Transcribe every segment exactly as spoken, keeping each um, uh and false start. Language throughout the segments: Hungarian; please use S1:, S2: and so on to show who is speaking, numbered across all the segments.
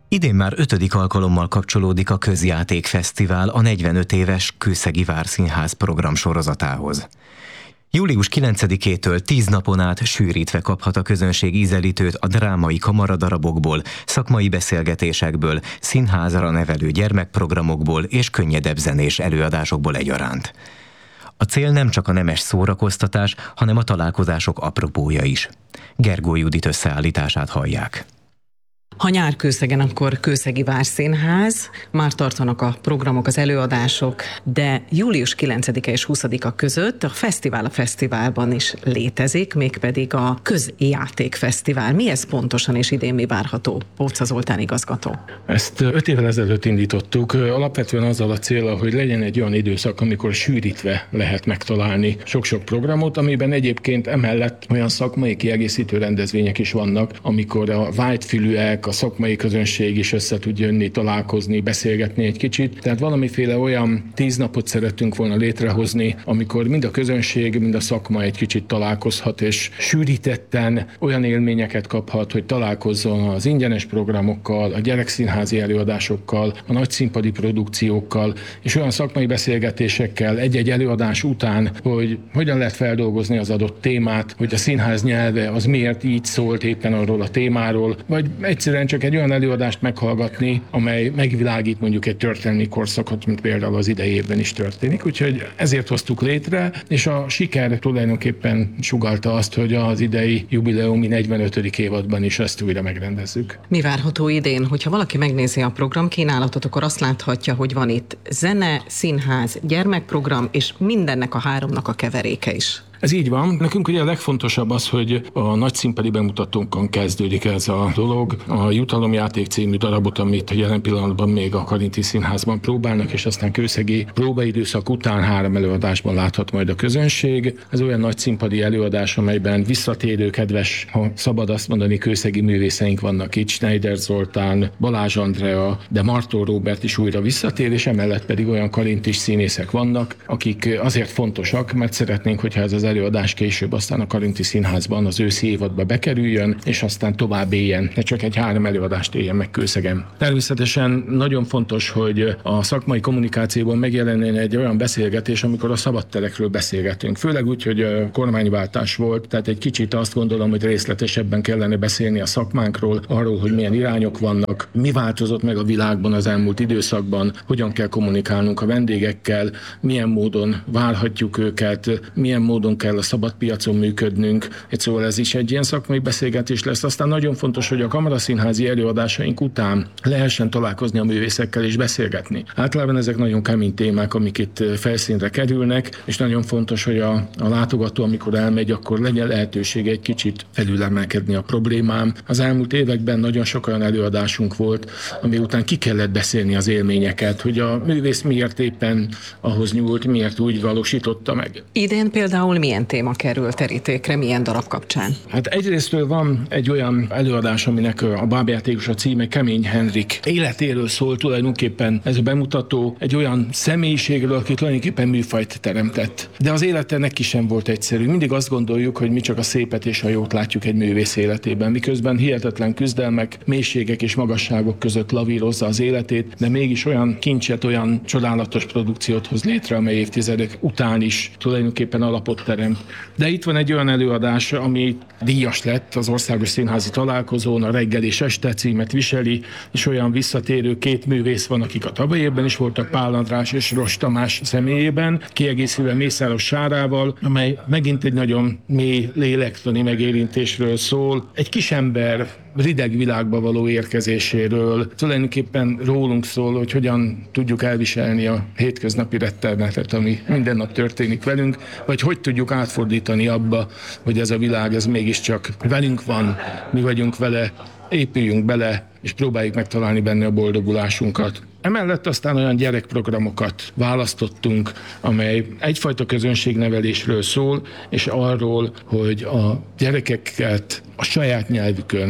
S1: Idén már ötödik alkalommal kapcsolódik a Közjátékfesztivál a negyvenöt éves Kőszegi Várszínház programsorozatához. július kilencedikétől tíz napon át sűrítve kaphat a közönség ízelítőt a drámai kamaradarabokból, szakmai beszélgetésekből, színházra nevelő gyermekprogramokból és könnyedebb zenés előadásokból egyaránt. A cél nem csak a nemes szórakoztatás, hanem a találkozások apropója is. Gergó Judit összeállítását hallják.
S2: Ha nyár Kőszegen, akkor Kőszegi Várszínház, már tartanak a programok, az előadások, de július kilencedike és huszadika között a fesztivál a fesztiválban is létezik, mégpedig a Közjátékfesztivál. Mi ez pontosan, és idén mi várható? Póca Zoltán igazgató.
S3: Ezt öt évvel ezelőtt indítottuk, alapvetően azzal a céllal, hogy legyen egy olyan időszak, amikor sűrítve lehet megtalálni sok-sok programot, amiben egyébként emellett olyan szakmai kiegészítő rendezvények is vannak, amikor a vágyfülűek, a szakmai közönség is össze tud jönni, találkozni, beszélgetni egy kicsit. Tehát valamiféle olyan tíz napot szerettünk volna létrehozni, amikor mind a közönség, mind a szakma egy kicsit találkozhat, és sűrítetten olyan élményeket kaphat, hogy találkozzon az ingyenes programokkal, a gyerekszínházi előadásokkal, a nagyszínpadi produkciókkal, és olyan szakmai beszélgetésekkel egy-egy előadás után, hogy hogyan lehet feldolgozni az adott témát, hogy a színház nyelve az miért így szólt éppen arról a témáról, vagy egyszerűen csak egy olyan előadást meghallgatni, amely megvilágít mondjuk egy történelmi korszakot, mint például az idei évben is történik. Úgyhogy ezért hoztuk létre, és a siker tulajdonképpen sugallta azt, hogy az idei jubileumi negyvenötödik évadban is ezt újra megrendezzük.
S2: Mi várható idén? Hogyha valaki megnézi a programkínálatot, akkor azt láthatja, hogy van itt zene, színház, gyermekprogram, és mindennek a háromnak a keveréke is.
S3: Ez így van. Nekünk ugye a legfontosabb az, hogy a nagyszínpadi bemutatónkon kezdődik ez a dolog. A Jutalomjáték című darabot, amit jelen pillanatban még a Karinti Színházban próbálnak, és aztán kőszegi próbaidőszak után három előadásban láthat majd a közönség. Ez olyan nagyszínpadi előadás, amelyben visszatérő, kedves, ha szabad azt mondani, kőszegi művészeink vannak itt, Schneider Zoltán, Balázs Andrea, de Martó Róbert is újra visszatér, és emellett pedig olyan karintis színészek vannak, akik azért fontosak, mert szeretnénk, hogyha ez az előadás később aztán a Karinti Színházban az őszi évadba bekerüljön, és aztán tovább éljen, ne csak egy három előadást éljen meg Kőszegen. Természetesen nagyon fontos, hogy a szakmai kommunikációban megjelenjen egy olyan beszélgetés, amikor a szabadterekről beszélgetünk. Főleg úgy, hogy kormányváltás volt, tehát egy kicsit azt gondolom, hogy részletesebben kellene beszélni a szakmánkról, arról, hogy milyen irányok vannak, mi változott meg a világban az elmúlt időszakban, hogyan kell kommunikálnunk a vendégekkel, milyen módon várhatjuk őket, milyen módon kell a szabad piacon működnünk. Egy szóval ez is egy ilyen szakmai beszélgetés lesz. Aztán nagyon fontos, hogy a kamaraszínházi előadásaink után lehessen találkozni a művészekkel és beszélgetni. Általában ezek nagyon kemény témák, amik itt felszínre kerülnek, és nagyon fontos, hogy a, a látogató, amikor elmegy, akkor legyen lehetősége egy kicsit felülemelkedni a problémám. Az elmúlt években nagyon sok olyan előadásunk volt, ami után ki kellett beszélni az élményeket, hogy a művész miért éppen ahhoz nyúlt, miért úgy valósította meg.
S2: Idén például milyen téma kerül terítékre, milyen darab kapcsán?
S3: Hát egyrésztől van egy olyan előadás, aminek a bábjátékos a címe Kemény Henrik életéről szól, tulajdonképpen ez a bemutató egy olyan személyiségről, aki tulajdonképpen műfajt teremtett. De az élete neki sem volt egyszerű. Mindig azt gondoljuk, hogy mi csak a szépet és a jót látjuk egy művész életében, miközben hihetetlen küzdelmek, mélységek és magasságok között lavírozza az életét, de mégis olyan kincset, olyan csodálatos produkciót hoz létre, amely évtizedek után is tulajdonképpen alapot teremt. De itt van egy olyan előadás, ami díjas lett az Országos Színházi Találkozón, a Reggel és Este címet viseli, és olyan visszatérő két művész van, akik a tavalyi évben is voltak, Pál András és Ross Tamás személyében, kiegészülve Mészáros Sárával, amely megint egy nagyon mély lélektani megérintésről szól. Egy kisember rideg világba való érkezéséről, tulajdonképpen rólunk szól, hogy hogyan tudjuk elviselni a hétköznapi rettenetet, ami minden nap történik velünk, vagy hogy tudjuk átfordítani abba, hogy ez a világ, ez mégiscsak velünk van, mi vagyunk vele, épüljünk bele, és próbáljuk megtalálni benne a boldogulásunkat. Emellett aztán olyan gyerekprogramokat választottunk, amely egyfajta közönségnevelésről szól, és arról, hogy a gyerekeket a saját nyelvükön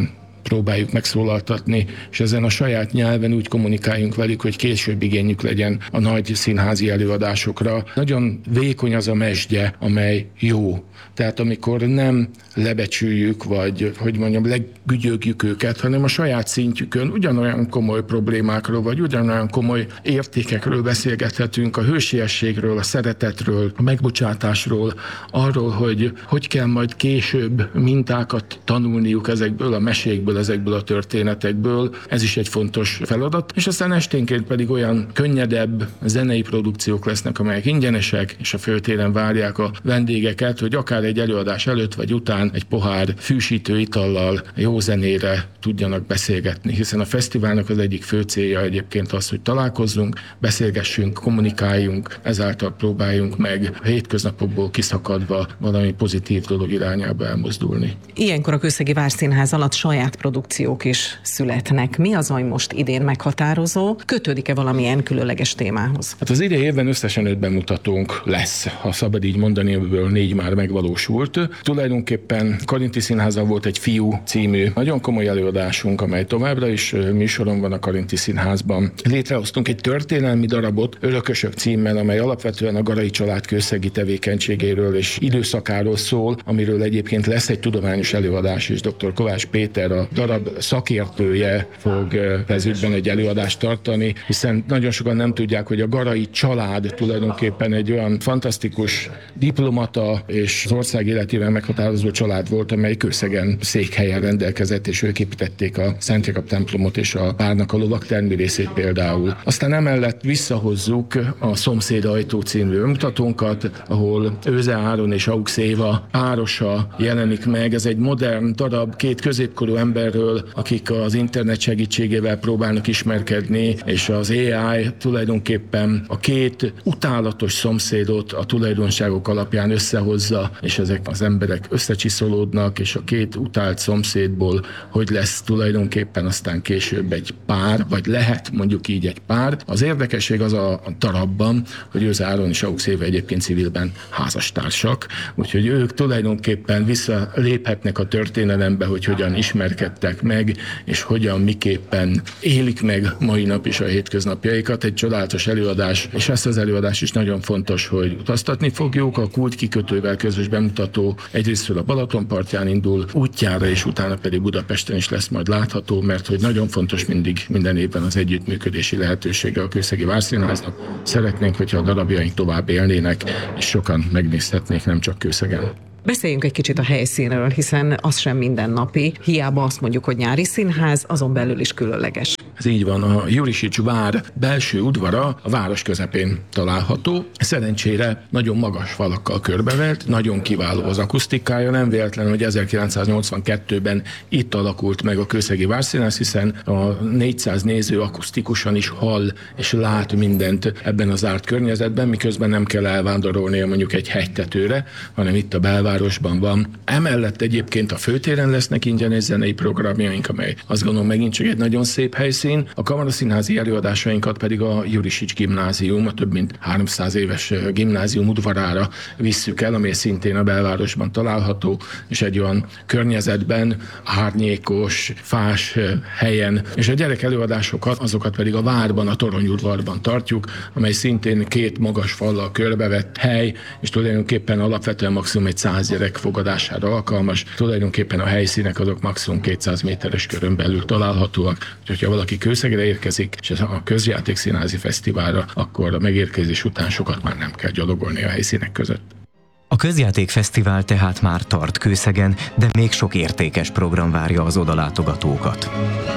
S3: próbáljuk megszólaltatni, és ezen a saját nyelven úgy kommunikáljunk velük, hogy később igényük legyen a nagy színházi előadásokra. Nagyon vékony az a mesdje, amely jó. Tehát amikor nem lebecsüljük, vagy hogy mondjam, legügyögjük őket, hanem a saját szintjükön ugyanolyan komoly problémákról, vagy ugyanolyan komoly értékekről beszélgethetünk, a hősiességről, a szeretetről, a megbocsátásról, arról, hogy hogy kell majd később mintákat tanulniuk ezekből a mesékből, ezekből a történetekből. Ez is egy fontos feladat. És aztán esténként pedig olyan könnyedebb zenei produkciók lesznek, amelyek ingyenesek, és a főtéren várják a vendégeket, hogy akár egy előadás előtt vagy után egy pohár fűsítő itallal jó zenére tudjanak beszélgetni, hiszen a fesztiválnak az egyik fő célja egyébként az, hogy találkozzunk, beszélgessünk, kommunikáljunk, ezáltal próbáljunk meg a hétköznapokból kiszakadva valami pozitív dolog irányába elmozdulni.
S2: Ilyenkor a Kőszegi Várszínház alatt saját produkciók is születnek. Mi az, ami most idén meghatározó? Kötődik-e valamilyen különleges témához?
S3: Hát az idei évben összesen öt bemutatónk lesz, ha szabad így mondani, ebből négy már megvalósult. Tulajdonképpen Karinti Színházban volt egy Fiú című nagyon komoly előadásunk, amely továbbra is műsoron van a Karinti Színházban. Létrehoztunk egy történelmi darabot, Örökösök címmel, amely alapvetően a Garai család kőszegi tevékenységéről és időszakáról szól, amiről egyébként lesz egy tudományos előadás is. doktor Kovács Péter, a darab szakértője fog ez ügyben egy előadást tartani, hiszen nagyon sokan nem tudják, hogy a Garai család tulajdonképpen egy olyan fantasztikus diplomata és az ország életében meghatározó család volt, amely Kőszegen székhelyen rendelkezett, és ők építették a Szent Jakab templomot és a várnak a lovagtermi részét például. Aztán emellett visszahozzuk a Szomszéd ajtó című bemutatónkat, ahol Őze Áron és Aux Éva párosa jelenik meg. Ez egy modern darab két középkorú emberről, akik az internet segítségével próbálnak ismerkedni, és az á i tulajdonképpen a két utálatos szomszédot a tulajdonságok alapján összehozza, és ezek az emberek összecsiszolódnak, és a két utált szomszédból hogy lesz tulajdonképpen aztán később egy pár, vagy lehet mondjuk így egy pár. Az érdekesség az a darabban, hogy Őze Áron és Aux Éva egyébként civilben házastársak, úgyhogy ők tulajdonképpen visszaléphetnek a történelembe, hogy hogyan ismerkedtek meg, és hogyan miképpen élik meg mai nap is a hétköznapjaikat. Egy csodálatos előadás, és ezt az előadás is nagyon fontos, hogy utaztatni fogjuk. A Kult kikötővel közös bemutató egyrésztről a Balaton partján indul útjára, és utána pedig Budapesten is lesz majd látható, mert hogy nagyon fontos mindig minden évben az együttműködési lehetősége a Kőszegi Várszínháznak. Szeretnénk, hogyha a darabjaink tovább élnének, és sokan megnézhetnék, nem csak Kőszegen.
S2: Beszéljünk egy kicsit a helyszínről, hiszen az sem mindennapi. Hiába azt mondjuk, hogy nyári színház, azon belül is különleges.
S3: Ez így van, a Jurisics vár belső udvara a város közepén található. Szerencsére nagyon magas falakkal körbevelt, nagyon kiváló az akusztikája, nem véletlen, hogy ezerkilencszáznyolcvankettőben itt alakult meg a Kőszegi Várszínház, hiszen a négyszáz néző akusztikusan is hall és lát mindent ebben az zárt környezetben, miközben nem kell elvándorolnia mondjuk egy hegytetőre, hanem itt a belvárosban van. Emellett egyébként a főtéren lesznek ingyenes zenei programjaink, amely azt gondolom megint csak egy nagyon szép helyszín. A kamaraszínházi előadásainkat pedig a Jurisics gimnázium, a több mint háromszáz éves gimnázium udvarára visszük el, amely szintén a belvárosban található, és egy olyan környezetben, árnyékos, fás helyen, és a gyerek előadásokat, azokat pedig a várban, a toronyudvarban tartjuk, amely szintén két magas fallal körbevett hely, és tulajdonképpen alapvetően maximum egy száz gyerek fogadására alkalmas. Tulajdonképpen a helyszínek azok maximum kétszáz méteres körön belül találhatóak. Úgyhogy ha valaki Kőszegre érkezik, és a Közjátékszínházi Fesztiválra, akkor a megérkezés után sokat már nem kell gyalogolni a helyszínek között.
S1: A Közjátékfesztivál tehát már tart Kőszegen, de még sok értékes program várja az odalátogatókat.